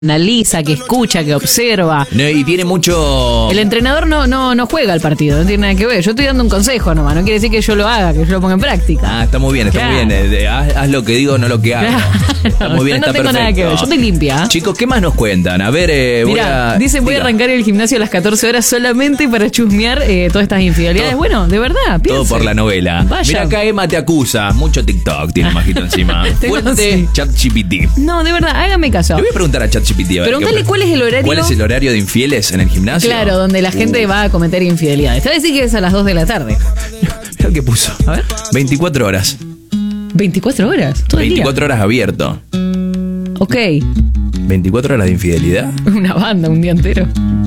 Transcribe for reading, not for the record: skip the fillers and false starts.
analiza, que escucha, que observa. No, y tiene mucho... El entrenador no juega el partido, no tiene nada que ver. Yo estoy dando un consejo nomás, no quiere decir que yo lo haga, que yo lo ponga en práctica. Ah, está muy bien, está Claro. muy bien. Haz lo que digo, no lo que hago. Está muy bien, Yo no está tengo perfecto. nada que ver, yo estoy limpia. Chicos, ¿qué más nos cuentan? A ver, Mirá, dicen voy a diga. arrancar el gimnasio a las 14 horas solamente para chusmear todas estas infidelidades. Todo- Bueno, de verdad, Todo piensen. por la novela. Vaya. Mira acá Emma te acusa. Mucho TikTok tiene Majito encima. Tengo Fuente así. ChatGPT. No, de verdad, hágame caso. Le voy a preguntar a ChatGPT. A ver Preguntale qué- cuál es el horario. ¿Cuál es el horario de infieles en el gimnasio? Claro, donde la gente va a cometer infidelidades. Te voy a decir que es a las 2 de la tarde. Mira lo que puso. A ver. 24 horas. 24 horas, todo el 24 horas abierto. día. Ok, 24 horas de infidelidad. una banda, un día entero.